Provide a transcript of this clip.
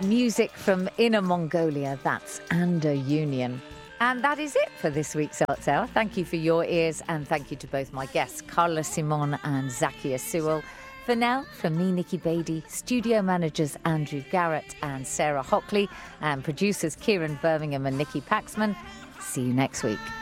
Music from Inner Mongolia, that's Anda Union. And that is it for this week's Arts Hour. Thank you for your ears, and thank you to both my guests, Carla Simon and Zakia Sewell. For now, from me, Nikki Beattie, studio managers Andrew Garrett and Sarah Hockley, and producers Kieran Birmingham and Nikki Paxman, see you next week.